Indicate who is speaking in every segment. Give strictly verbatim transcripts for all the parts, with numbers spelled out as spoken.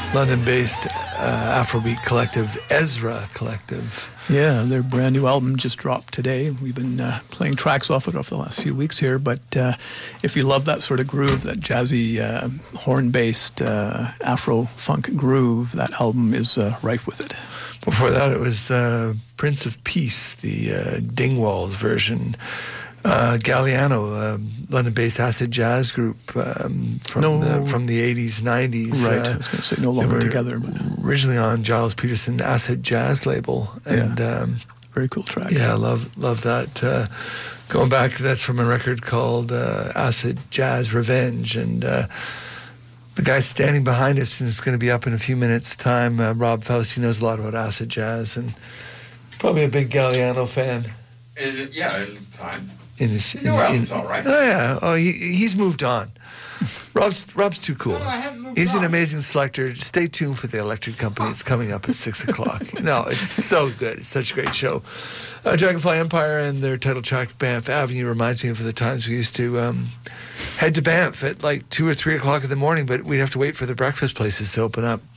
Speaker 1: London-based uh, Afrobeat collective, Ezra Collective.
Speaker 2: Yeah, their brand new album just dropped today. We've been uh, playing tracks off it over the last few weeks here, but uh, if you love that sort of groove, that jazzy, uh, horn-based uh, Afro-funk groove, that album is uh, rife with it.
Speaker 1: Before that, it was uh, Prince of Peace, the uh, Dingwalls version. Uh, Galliano, uh, London-based acid jazz group um, from
Speaker 2: no,
Speaker 1: the, from the eighties, nineties.
Speaker 2: Right,
Speaker 1: uh,
Speaker 2: I was going to say no longer together. But
Speaker 1: originally on Giles Peterson Acid Jazz label, and
Speaker 2: yeah,
Speaker 1: um,
Speaker 2: very cool track.
Speaker 1: Yeah, I love love that. Uh, going back, that's from a record called uh, Acid Jazz Revenge, and uh, the guy standing behind us, and it's going to be up in a few minutes' time. Uh, Rob Faust, he knows a lot about acid jazz, and probably a big Galliano fan.
Speaker 3: It, yeah, it's time.
Speaker 1: In his,
Speaker 3: you know
Speaker 1: in,
Speaker 3: Rob's all right.
Speaker 1: Oh yeah. Oh, he he's moved on. Rob's Rob's too cool.
Speaker 3: No, no, I haven't moved
Speaker 1: He's
Speaker 3: on.
Speaker 1: an amazing selector. Stay tuned for the Electric Company. It's coming up at six o'clock. No, it's so good. It's such a great show. Uh, Dragonfly Empire and their title track Banff Avenue reminds me of the times we used to um, head to Banff at like two or three o'clock in the morning, but we'd have to wait for the breakfast places to open up.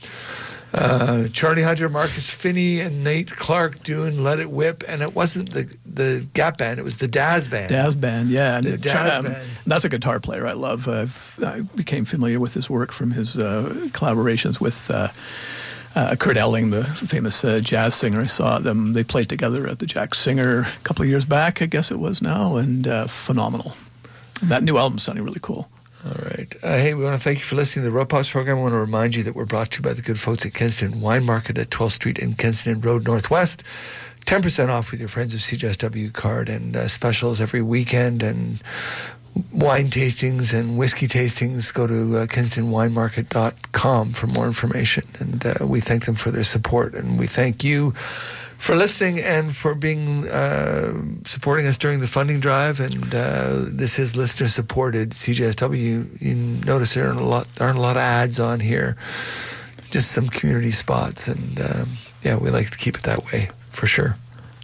Speaker 1: Uh, Charlie Hunter, Marcus Finney, and Nate Clark doing Let It Whip, and it wasn't the the Gap Band, it was the Daz Band.
Speaker 2: Daz Band, yeah. And
Speaker 1: the
Speaker 2: it,
Speaker 1: Daz
Speaker 2: um,
Speaker 1: Band.
Speaker 2: That's a guitar player I love. I've, I became familiar with his work from his uh, collaborations with uh, uh, Kurt Elling, the famous uh, jazz singer. I saw them, they played together at the Jack Singer a couple of years back, I guess it was now, and uh, phenomenal. That new album's sounding really cool.
Speaker 1: All right. Uh, hey, we want to thank you for listening to the Rope House program. I want to remind you that we're brought to you by the good folks at Kensington Wine Market at twelfth Street and Kensington Road Northwest. ten percent off with your Friends of C J S W card, and uh, specials every weekend, and wine tastings and whiskey tastings. Go to uh, kensington wine market dot com for more information. And uh, we thank them for their support, and we thank you for listening and for being uh, supporting us during the funding drive. And uh, this is listener supported C J S W. You notice there aren't a lot, there aren't a lot of ads on here, just some community spots, and um, yeah, we like to keep it that way for sure.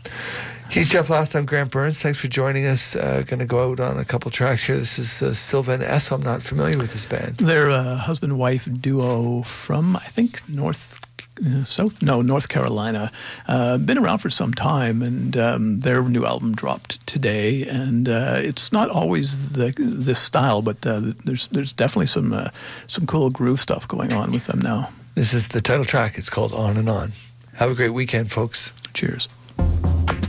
Speaker 1: He's Jeff Last. I'm Grant Burns. Thanks for joining us. Uh, going to go out on a couple tracks here. This is uh, Sylvan S. I'm not familiar with this band.
Speaker 2: They're a husband-wife duo from, I think, North, uh, South, no, North Carolina. Uh, been around for some time, and um, their new album dropped today. And uh, it's not always the, this style, but uh, there's there's definitely some uh, some cool groove stuff going on with them now.
Speaker 1: This is the title track. It's called On and On. Have a great weekend, folks.
Speaker 2: Cheers.